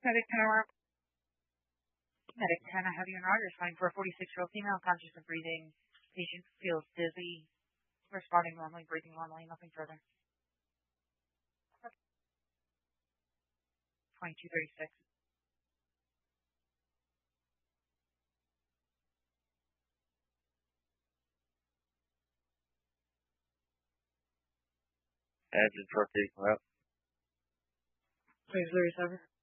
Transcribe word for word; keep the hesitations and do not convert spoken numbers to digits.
Medic ten alarm. Medic ten, I have you in order. Responding for a forty-six-year-old female, conscious of breathing. Patient feels dizzy. Responding normally, breathing normally, nothing further. twenty-two thirty-six. Engine truck taking up. twenty thirty-seven.